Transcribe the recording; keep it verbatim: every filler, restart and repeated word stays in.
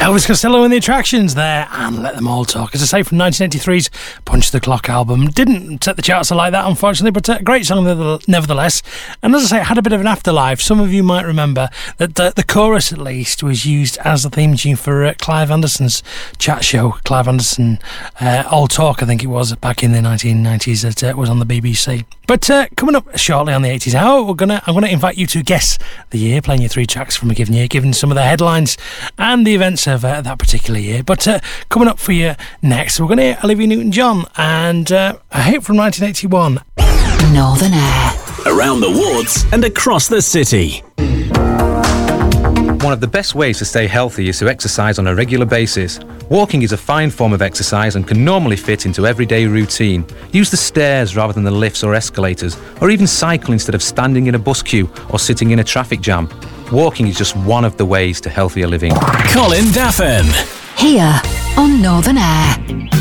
Elvis Costello and the Attractions there, and Let Them All Talk. As I say, from nineteen eighty-three's Punch the Clock album. Didn't set the charts like that, unfortunately, but a great song nevertheless. And as I say, it had a bit of an afterlife. Some of you might remember that the, the chorus, at least, was used as the theme tune for uh, Clive Anderson's chat show. Clive Anderson, uh, All Talk, I think it was, back in the nineteen nineties, that uh, was on the B B C. But uh, coming up shortly on the eighties hour, we're gonna I'm gonna invite you to guess the year, playing you three tracks from a given year, given some of the headlines and the events of uh, that particular year. But uh, coming up for you next, we're going to hear Olivia Newton-John and uh, a hit from nineteen eighty-one. Northern Air. Around the wards and across the city. One of the best ways to stay healthy is to exercise on a regular basis. Walking is a fine form of exercise and can normally fit into everyday routine. Use the stairs rather than the lifts or escalators, or even cycle instead of standing in a bus queue or sitting in a traffic jam. Walking is just one of the ways to healthier living. Colin Daffin. Here on Northern Air.